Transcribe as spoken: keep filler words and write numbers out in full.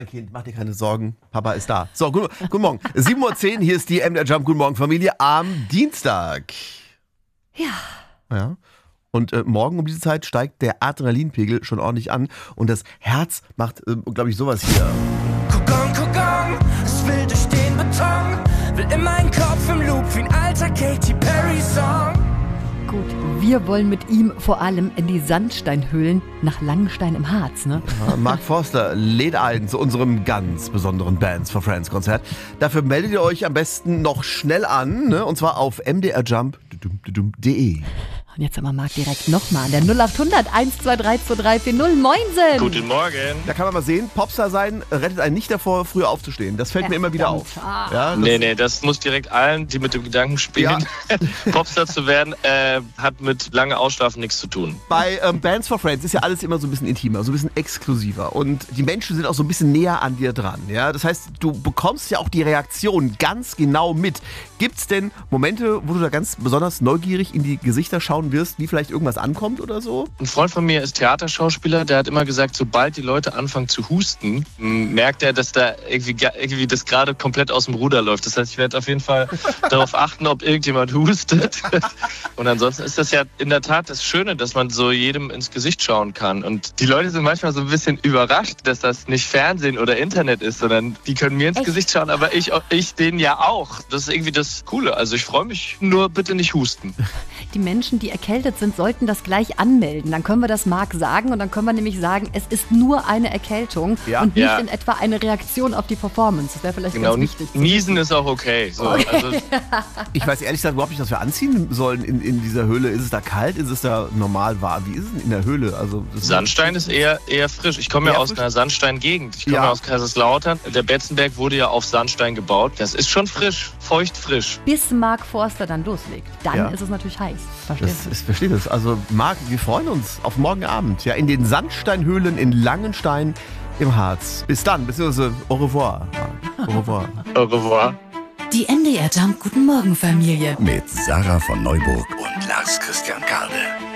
Kind, mach dir keine Sorgen, Papa ist da. So, guten, guten Morgen. sieben Uhr zehn, hier ist die M D R Jump. Guten Morgen, Familie, am Dienstag. Ja. Ja. Und äh, morgen um diese Zeit steigt der Adrenalinpegel schon ordentlich an und das Herz macht, äh, glaube ich, sowas hier. Kokon, Kokon, es will durch den Beton, will in meinen Kopf im Loop wie ein alter Katy Perry Song. Gut, wir wollen mit ihm vor allem in die Sandsteinhöhlen nach Langenstein im Harz, ne? Ja, Mark Forster lädt ein zu unserem ganz besonderen Bands for Friends Konzert. Dafür meldet ihr euch am besten noch schnell an, ne? Und zwar auf m d r jump punkt d e. Und jetzt haben wir Marc direkt nochmal an der null acht hundert eins zwei drei zwei drei vier null. Moinsen! Guten Morgen. Da kann man mal sehen, Popstar sein rettet einen nicht davor, früher aufzustehen. Das fällt Ja, mir immer wieder verdammt. auf. Ah. Ja, das Nee, nee, das muss direkt allen, die mit dem Gedanken spielen, Popstar zu werden, äh, hat mit lange Ausschlafen nichts zu tun. Bei ähm, Bands for Friends ist ja alles immer so ein bisschen intimer, so ein bisschen exklusiver. Und die Menschen sind auch so ein bisschen näher an dir dran. Ja? Das heißt, du bekommst ja auch die Reaktion ganz genau mit. Gibt es denn Momente, wo du da ganz besonders neugierig in die Gesichter schauen wirst, wie vielleicht irgendwas ankommt oder so? Ein Freund von mir ist Theaterschauspieler, der hat immer gesagt, sobald die Leute anfangen zu husten, m, merkt er, dass da irgendwie, ga- irgendwie das gerade komplett aus dem Ruder läuft. Das heißt, ich werde auf jeden Fall darauf achten, ob irgendjemand hustet. Und ansonsten ist das ja in der Tat das Schöne, dass man so jedem ins Gesicht schauen kann. Und die Leute sind manchmal so ein bisschen überrascht, dass das nicht Fernsehen oder Internet ist, sondern die können mir ins Echt? Gesicht schauen, aber ich, ich denen ja auch. Das ist irgendwie das Coole. Also ich freue mich, nur bitte nicht husten. Die Menschen, die erkältet sind, sollten das gleich anmelden. Dann können wir das Marc sagen und dann können wir nämlich sagen, es ist nur eine Erkältung Ja. und nicht Ja. in etwa eine Reaktion auf die Performance. Das wäre vielleicht Genau, ganz wichtig. Niesen ist auch okay. So, also, Ich weiß ehrlich gesagt überhaupt nicht, was wir anziehen sollen in, in dieser Höhle. Ist es da kalt? Ist es da normal warm? Wie ist es denn in der Höhle? Also, das Sandstein ist eher, eher frisch. Ich komme ja Eher aus frisch? einer Sandsteingegend. Ich komme Ja. ja. aus Kaiserslautern. Der Betzenberg wurde ja auf Sandstein gebaut. Das ist schon frisch, feucht frisch. Bis Marc Forster dann loslegt. Dann Ja. ist es natürlich heiß. Verstehst Das du? ist, verstehe das. Also, Marc, wir freuen uns auf morgen Abend. Ja, in den Sandsteinhöhlen in Langenstein im Harz. Bis dann, beziehungsweise au revoir. Marc. Au revoir. Au revoir. Die M D R Jump Guten Morgen Familie. Mit Sarah von Neuburg und Lars Christian Kade.